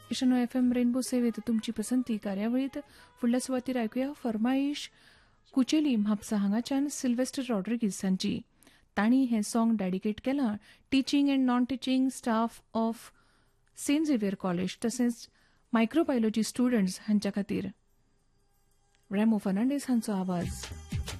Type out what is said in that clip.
इशनो FM rainbow सेवेत तुमची पसंती कार्यावळीत फुडल्या सुवातेर आयकुया फरमाईश कुचेली म्हापसा हांगाच्यान सिल्वेस्टर रॉड्रिगीस हांची. तांणी हें सॉंग डेडिकेट केलां teaching end non teaching staff of Saint Xavier college तशेंच मायक्रोबायोलॉजी स्टुडंट्स हांच्या खातीर. रॅमो फर्नांडीस हांचो आवाज.